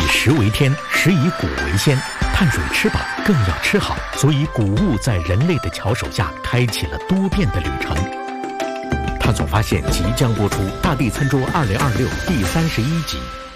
食为天，食以谷为先。碳水吃饱，更要吃好，所以谷物在人类的巧手下开启了多变的旅程。探索发现即将播出《大地餐桌2026》第31集。